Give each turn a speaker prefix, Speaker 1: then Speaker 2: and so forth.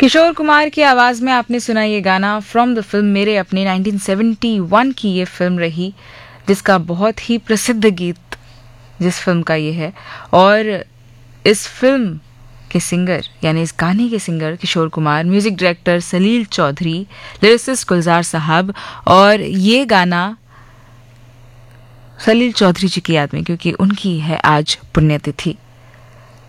Speaker 1: किशोर कुमार की आवाज में आपने सुना ये गाना फ्रॉम द फिल्म मेरे अपने। 1971 की ये फिल्म रही, जिसका बहुत ही प्रसिद्ध गीत जिस फिल्म का ये है। और इस फिल्म के सिंगर यानी इस गाने के singer Kishore Kumar, music director सलील चौधरी, लिरिसिस्ट गुलजार साहब। और ये गाना सलील चौधरी जी की याद में, क्योंकि उनकी है आज पुण्यतिथि।